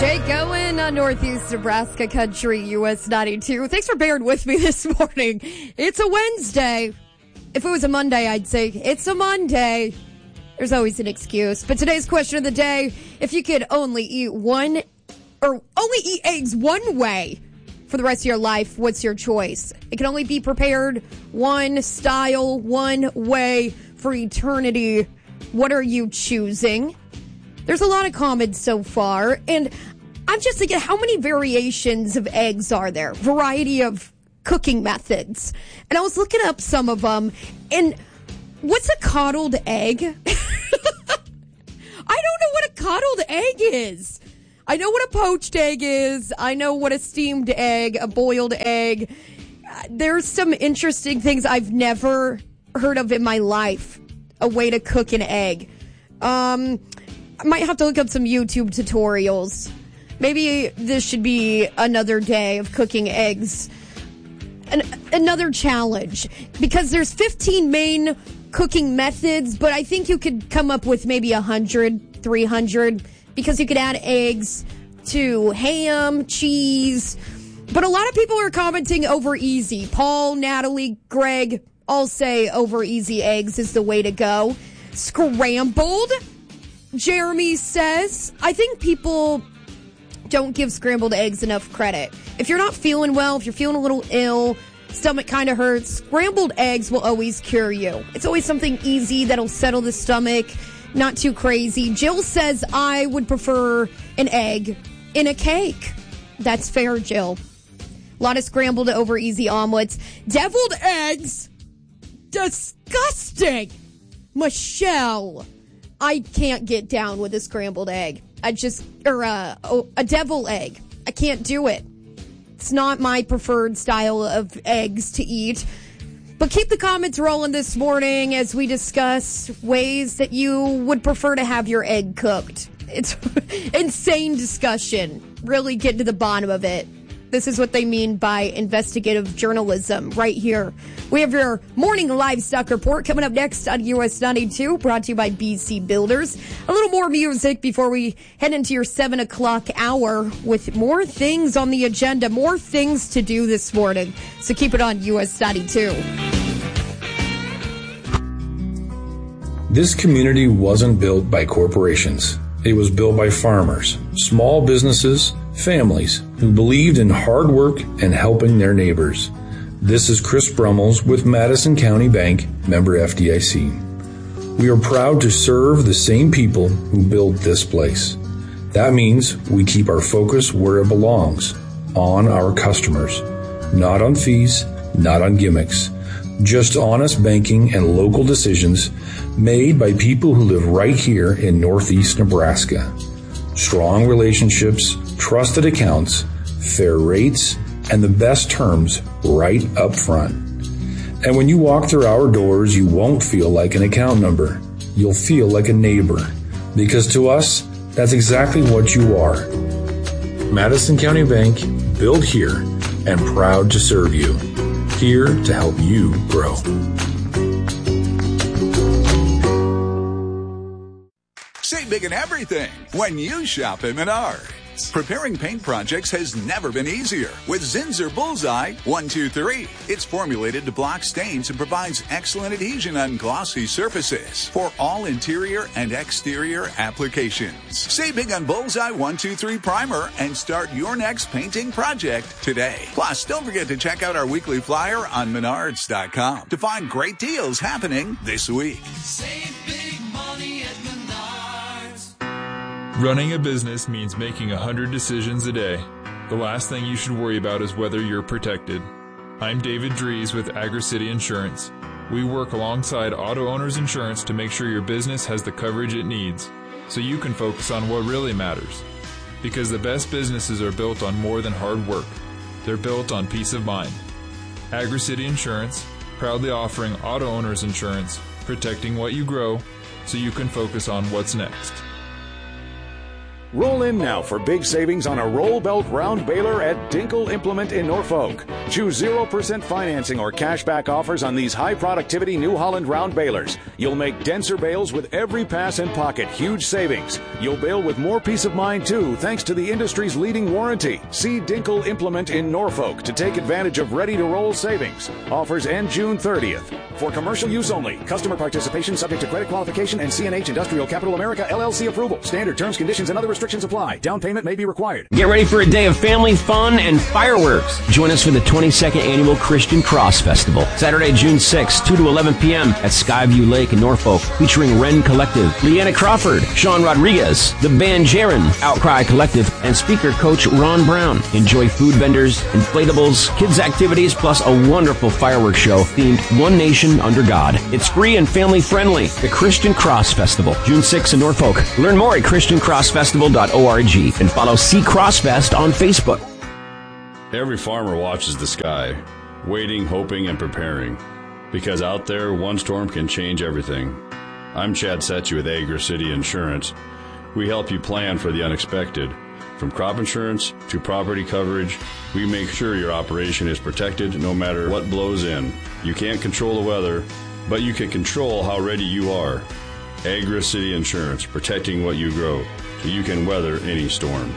Jake Owen on Northeast Nebraska Country, US 92. Thanks for bearing with me this morning. It's a Wednesday. If it was a Monday, I'd say it's a Monday. There's always an excuse. But today's question of the day, if you could only eat eggs one way for the rest of your life, what's your choice? It can only be prepared one style, one way for eternity. What are you choosing? There's a lot of comments so far, and I'm just thinking, how many variations of eggs are there? Variety of cooking methods. And I was looking up some of them, and what's a coddled egg? I don't know what a coddled egg is. I know what a poached egg is. I know what a steamed egg, a boiled egg. There's some interesting things I've never heard of in my life, a way to cook an egg. I might have to look up some YouTube tutorials. Maybe this should be another day of cooking eggs. Another challenge. Because there's 15 main cooking methods, but I think you could come up with maybe 100, 300, because you could add eggs to ham, cheese. But a lot of people are commenting over easy. Paul, Natalie, Greg all say over easy eggs is the way to go. Scrambled, Jeremy says. I think people don't give scrambled eggs enough credit. If you're not feeling well, if you're feeling a little ill, stomach kind of hurts, scrambled eggs will always cure you. It's always something easy that'll settle the stomach, not too crazy. Jill says, I would prefer an egg in a cake. That's fair, Jill. A lot of scrambled over easy omelets. Deviled eggs? Disgusting. Michelle, I can't get down with a scrambled egg. A devil egg. I can't do it. It's not my preferred style of eggs to eat. But keep the comments rolling this morning as we discuss ways that you would prefer to have your egg cooked. It's insane discussion. Really get to the bottom of it. This is what they mean by investigative journalism right here. We have your morning livestock report coming up next on US 92, brought to you by BC Builders. A little more music before we head into your 7 o'clock hour with more things on the agenda, more things to do this morning. So keep it on US 92. This community wasn't built by corporations. It was built by farmers, small businesses, families who believed in hard work and helping their neighbors. This is Chris Brummels with Madison County Bank, member FDIC. We are proud to serve the same people who built this place. That means we keep our focus where it belongs, on our customers. Not on fees, not on gimmicks. Just honest banking and local decisions made by people who live right here in Northeast Nebraska. Strong relationships, trusted accounts, fair rates, and the best terms right up front. And when you walk through our doors, you won't feel like an account number. You'll feel like a neighbor. Because to us, that's exactly what you are. Madison County Bank, built here and proud to serve you. Here to help you grow. Save big in everything when you shop at Menards. Preparing paint projects has never been easier with Zinsser Bullseye 123. It's formulated to block stains and provides excellent adhesion on glossy surfaces for all interior and exterior applications. Save big on Bullseye 123 Primer and start your next painting project today. Plus, don't forget to check out our weekly flyer on Menards.com to find great deals happening this week. Save big money at Menards. Running a business means making 100 decisions a day. The last thing you should worry about is whether you're protected. I'm David Dries with AgriCity Insurance. We work alongside Auto Owners Insurance to make sure your business has the coverage it needs, so you can focus on what really matters. Because the best businesses are built on more than hard work. They're built on peace of mind. AgriCity Insurance, proudly offering Auto Owners Insurance, protecting what you grow, so you can focus on what's next. Roll in now for big savings on a roll belt round baler at Dinkle Implement in Norfolk. Choose 0% financing or cashback offers on these high productivity New Holland round balers. You'll make denser bales with every pass and pocket. Huge savings. You'll bale with more peace of mind too, thanks to the industry's leading warranty. See Dinkle Implement in Norfolk to take advantage of ready-to-roll savings. Offers end June 30th. For commercial use only. Customer participation subject to credit qualification and CNH Industrial Capital America LLC approval. Standard terms, conditions, and other restrictions apply. Down payment may be required. Get ready for a day of family fun and fireworks. Join us for the 22nd Annual Christian Cross Festival. Saturday, June 6th, 2 to 11 p.m. at Skyview Lake in Norfolk, featuring Wren Collective, Leanna Crawford, Sean Rodriguez, The Band Jaron, Outcry Collective, and speaker coach Ron Brown. Enjoy food vendors, inflatables, kids activities, plus a wonderful fireworks show themed One Nation Under God. It's free and family friendly. The Christian Cross Festival, June 6th in Norfolk. Learn more at ChristianCrossFestival.org and follow C Crossfest on Facebook. Every farmer watches the sky, waiting, hoping, and preparing. Because out there, one storm can change everything. I'm Chad Setchy with Agri City Insurance. We help you plan for the unexpected. From crop insurance to property coverage, we make sure your operation is protected no matter what blows in. You can't control the weather, but you can control how ready you are. Agri City Insurance, protecting what you grow so you can weather any storm.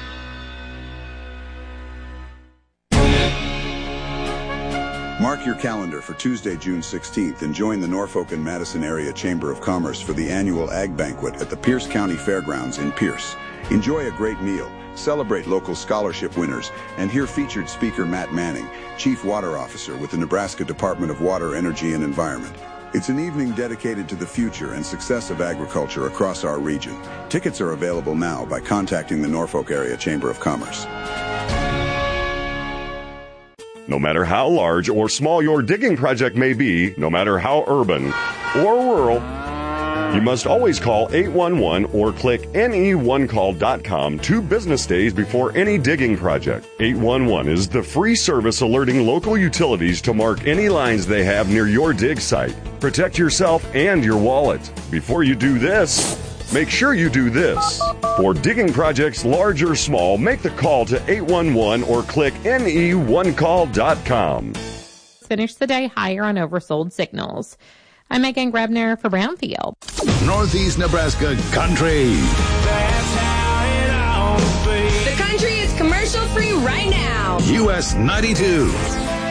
Mark your calendar for Tuesday, June 16th and join the Norfolk and Madison Area Chamber of Commerce for the annual Ag Banquet at the Pierce County Fairgrounds in Pierce. Enjoy a great meal, celebrate local scholarship winners, and hear featured speaker Matt Manning, Chief Water Officer with the Nebraska Department of Water, Energy, and Environment. It's an evening dedicated to the future and success of agriculture across our region. Tickets are available now by contacting the Norfolk Area Chamber of Commerce. No matter how large or small your digging project may be, no matter how urban or rural, you must always call 811 or click ne1call.com 2 business days before any digging project. 811 is the free service alerting local utilities to mark any lines they have near your dig site. Protect yourself and your wallet. Before you do this, make sure you do this. For digging projects large or small, make the call to 811 or click ne1call.com. Finish the day higher on oversold signals. I'm Megan Grebner for Brownfield. Northeast Nebraska Country. That's how it ought to be. The country is commercial free right now. US 92.